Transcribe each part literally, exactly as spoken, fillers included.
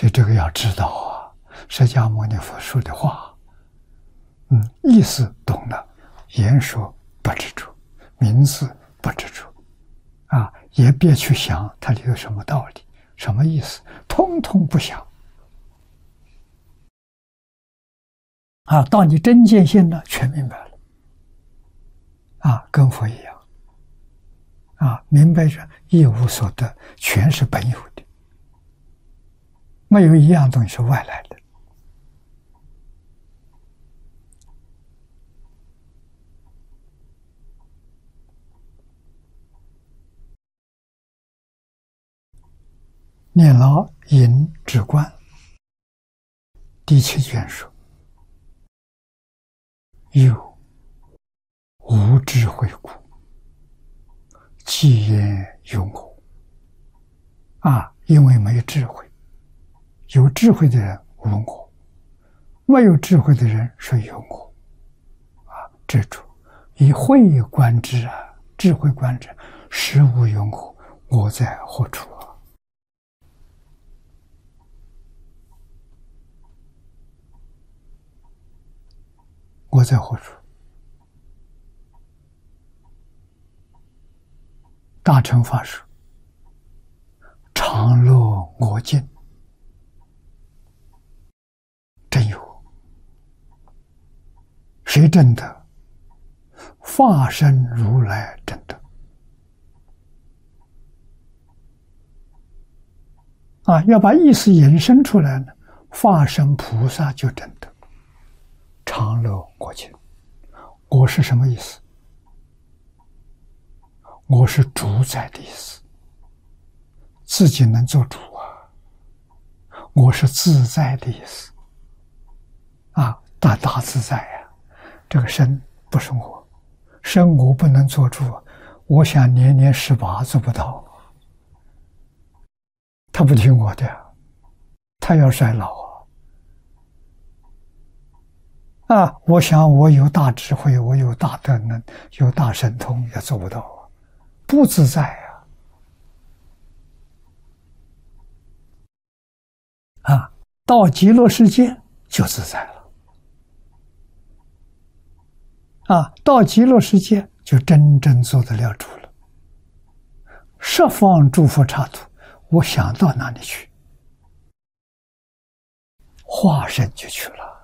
所以这个要知道啊，释迦牟尼佛说的话，嗯，意思懂了，言说不执着，名字不执着，啊，也别去想它里有什么道理、什么意思，通通不想。啊，到你真见性了，全明白了。啊，跟佛一样。啊，明白着一无所得，全是本有的，没有一样东西是外来的。念老引止观第七卷说：有无智慧故，既言有我。啊，因为没有智慧，有智慧的人无我，没有智慧的人是有我。啊，执着以慧观之啊，智慧观之，实无有我，我在何处啊？我在何处？大乘法说：常乐我净，真有。谁证得？法身如来证得。啊，要把意思引申出来呢，法身菩萨就证得。常乐我净，我是什么意思？我是主宰的意思，自己能做主啊。我是自在的意思啊，大大自在呀、啊。这个身不是我，身我不能做主，我想年年十八做不到，他不听我的，他要衰老啊。啊，我想我有大智慧，我有大德能，有大神通，也做不到啊，不自在啊！啊，到极乐世界就自在了。啊，到极乐世界就真正做得了主了。十方诸佛刹土，我想到哪里去，化身就去了。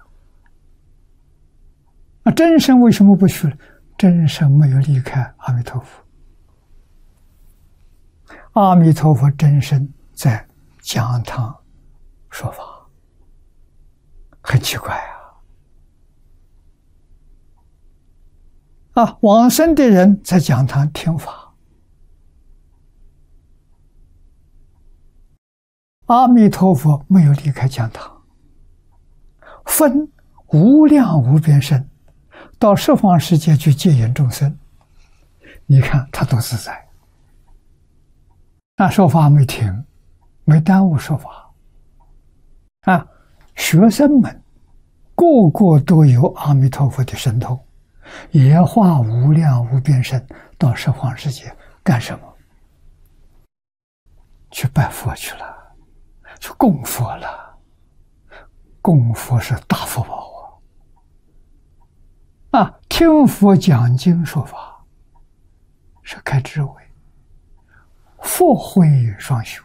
那真身为什么不去了？真身没有离开阿弥陀佛。阿弥陀佛真身在讲堂说法，很奇怪啊！啊，往生的人在讲堂听法，阿弥陀佛没有离开讲堂，分无量无边身，到十方世界去接引众生，你看他多自在。那说法没停，没耽误说法。啊，学生们个个都有阿弥陀佛的神通，也化无量无边身到十方世界干什么？去拜佛去了，去供佛了。供佛是大福报啊！啊，听佛讲经说法是开智慧，佛慧双修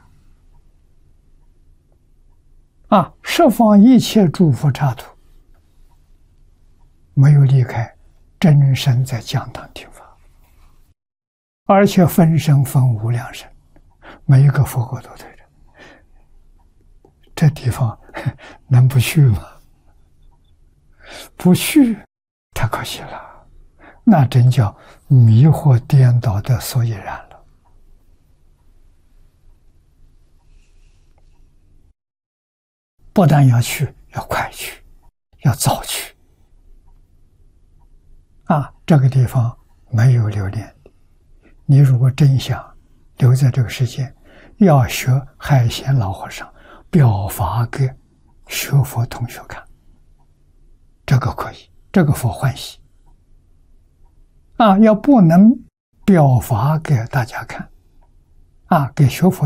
啊！十方一切诸佛刹土没有离开真身在讲堂听法，而且分身分无量身，每一个佛国都对着。这地方能不去吗？不去太可惜了，那真叫迷惑颠倒的所以然了。不但要去，要快去，要早去。啊，这个地方没有留恋的。你如果真想留在这个世界，要学海贤老和尚表法给学佛同学看，这个可以，这个佛欢喜。啊，要不能表法给大家看，啊，给学佛